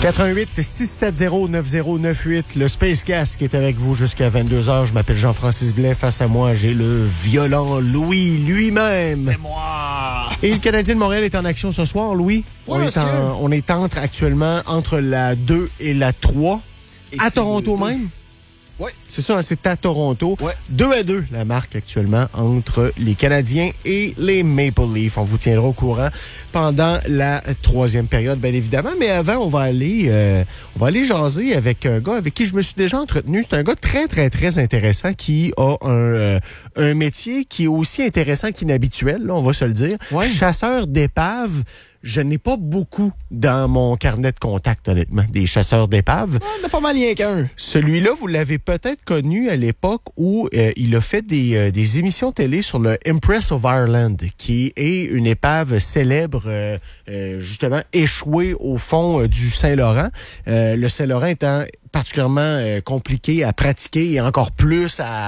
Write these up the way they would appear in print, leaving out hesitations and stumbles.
88-670-9098, le Space Gas qui est avec vous jusqu'à 22h. Je m'appelle Jean-Francis Blais. Face à moi, j'ai le violent Louis lui-même. C'est moi! Et le Canadien de Montréal est en action ce soir, Louis. Oui, on est actuellement entre la 2 et la 3. Et à Toronto même. Oui. C'est ça, c'est à Toronto. Ouais. 2-2 la marque actuellement entre les Canadiens et les Maple Leafs. On vous tiendra au courant pendant la troisième période, bien évidemment. Mais avant, on va aller jaser avec un gars avec qui je me suis déjà entretenu. C'est un gars très, très, très intéressant qui a un métier qui est aussi intéressant qu'inhabituel, là, on va se le dire. Ouais. Chasseur d'épaves. Je n'ai pas beaucoup dans mon carnet de contact, honnêtement, des chasseurs d'épaves. On a pas mal rien qu'un. Celui-là, vous l'avez peut-être connu à l'époque où il a fait des émissions télé sur le Empress of Ireland, qui est une épave célèbre, justement, échouée au fond du Saint-Laurent. Le Saint-Laurent étant particulièrement compliqué à pratiquer et encore plus à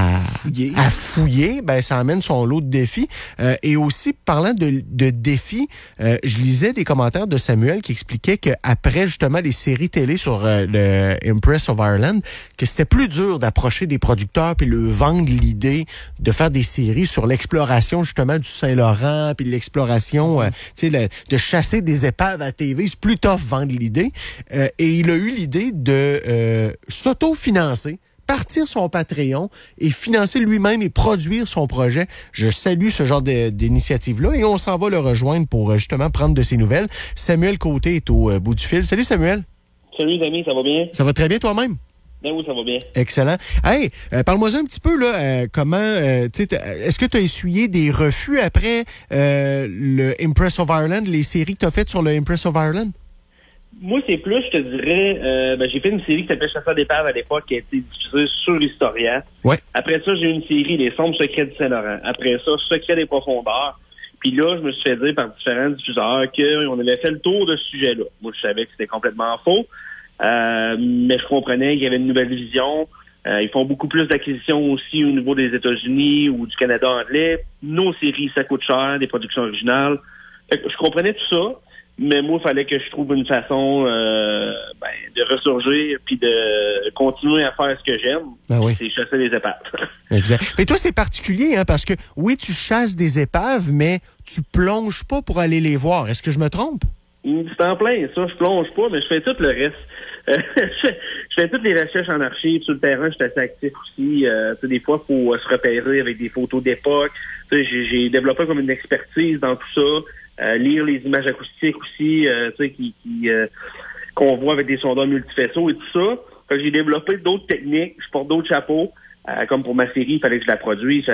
fouiller, ben ça amène son lot de défis. Et aussi, parlant de défis, je lisais des commentaires de Samuel qui expliquait qu'après justement les séries télé sur le Empress of Ireland, que c'était plus dur d'approcher des producteurs puis le vendre l'idée de faire des séries sur l'exploration justement du Saint-Laurent puis l'exploration, de chasser des épaves à TV. C'est plus tough vendre l'idée. Et il a eu l'idée de s'auto-financer, partir son Patreon et financer lui-même et produire son projet. Je salue ce genre d'initiative-là et on s'en va le rejoindre pour justement prendre de ses nouvelles. Samuel Côté est au bout du fil. Salut Samuel. Salut les amis, ça va bien? Ça va très bien toi-même? Ben oui, ça va bien. Excellent. Hey, parle-moi un petit peu, là, comment, est-ce que tu as essuyé des refus après le Empress of Ireland, les séries que tu as faites sur le Empress of Ireland? Moi, c'est plus, je te dirais, j'ai fait une série qui s'appelait Chasseur d'épaves à l'époque, qui a été diffusée sur Historia. Ouais. Après ça, j'ai eu une série, Les Sombres Secrets du Saint-Laurent. Après ça, Secrets des Profondeurs. Puis là, je me suis fait dire par différents diffuseurs qu'on avait fait le tour de ce sujet-là. Moi, je savais que c'était complètement faux, mais je comprenais qu'il y avait une nouvelle vision. Ils font beaucoup plus d'acquisitions aussi au niveau des États-Unis ou du Canada anglais. Nos séries, ça coûte cher, des productions originales. Fait que je comprenais tout ça. Mais moi, il fallait que je trouve une façon de ressurgir puis de continuer à faire ce que j'aime. Ben oui. C'est chasser des épaves. Exact. Mais toi, c'est particulier, hein, parce que oui, tu chasses des épaves, mais tu plonges pas pour aller les voir. Est-ce que je me trompe? C'est en plein, ça. Je plonge pas, mais je fais tout le reste. Je fais toutes les recherches en archives. Sur le terrain, je suis assez actif aussi. Des fois, il faut se repérer avec des photos d'époque. J'ai développé comme une expertise dans tout ça. Lire les images acoustiques aussi, qu'on voit avec des sondeurs multifaceaux et tout ça. J'ai développé d'autres techniques. Je porte d'autres chapeaux. Comme pour ma série, il fallait que je la produise.